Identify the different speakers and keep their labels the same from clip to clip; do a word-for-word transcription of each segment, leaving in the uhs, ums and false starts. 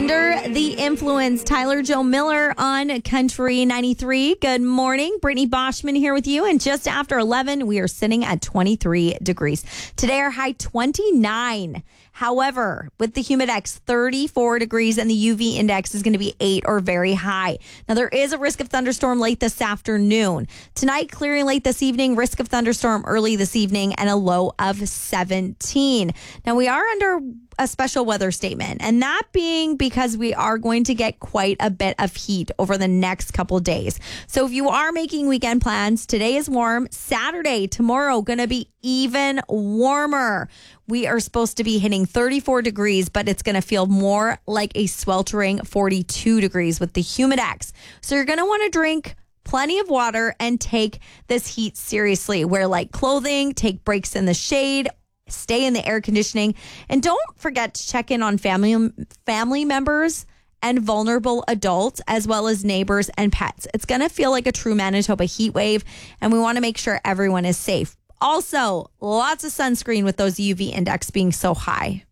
Speaker 1: Under the Influence, Tyler Joe Miller on Country ninety-three. Good morning. Brittany Boschman here with you. And just after eleven, we are sitting at twenty-three degrees. Today, our high twenty-nine. However, with the Humidex, thirty-four degrees, and the U V index is going to be eight or very high. Now, there is a risk of thunderstorm late this afternoon. Tonight, clearing late this evening, risk of thunderstorm early this evening, and a low of seventeen. Now, we are under a special weather statement, and that being because we are going to get quite a bit of heat over the next couple days. So if you are making weekend plans, today is warm. Saturday, tomorrow, going to be even warmer. We are supposed to be hitting thirty-four degrees, but it's going to feel more like a sweltering forty-two degrees with the Humidex. So you're going to want to drink plenty of water and take this heat seriously. Wear light clothing, take breaks in the shade, stay in the air conditioning, and don't forget to check in on family family members and vulnerable adults, as well as neighbors and pets. It's going to feel like a true Manitoba heat wave, and we want to make sure everyone is safe. Also, lots of sunscreen with those U V index being so high.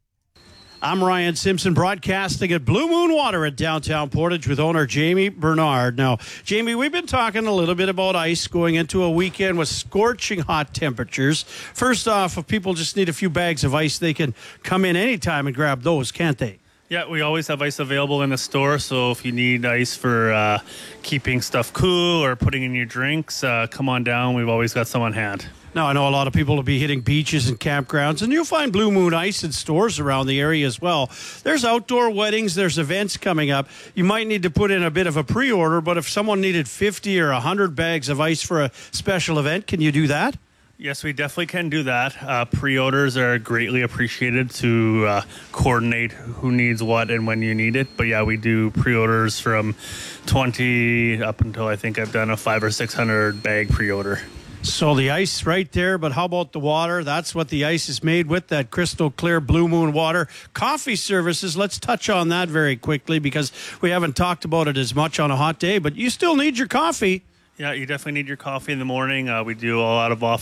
Speaker 2: I'm Ryan Simpson, broadcasting at Blue Moon Water at downtown Portage with owner Jamie Bernard. Now, Jamie, we've been talking a little bit about ice going into a weekend with scorching hot temperatures. First off, if people just need a few bags of ice, they can come in anytime and grab those, can't they?
Speaker 3: Yeah, we always have ice available in the store, so if you need ice for uh, keeping stuff cool or putting in your drinks, uh, come on down. We've always got some on hand.
Speaker 2: Now, I know a lot of people will be hitting beaches and campgrounds, and you'll find Blue Moon Ice in stores around the area as well. There's outdoor weddings, there's events coming up. You might need to put in a bit of a pre-order, but if someone needed fifty or one hundred bags of ice for a special event, can you do that?
Speaker 3: Yes, we definitely can do that. Uh, pre-orders are greatly appreciated to uh, coordinate who needs what and when you need it. But yeah, we do pre-orders from twenty up until I think I've done a five or six hundred bag pre-order.
Speaker 2: So the ice right there, but how about the water? That's what the ice is made with, that crystal clear Blue Moon water. Coffee services, let's touch on that very quickly because we haven't talked about it as much on a hot day, but you still need your coffee.
Speaker 3: Yeah, you definitely need your coffee in the morning. Uh, we do a lot of off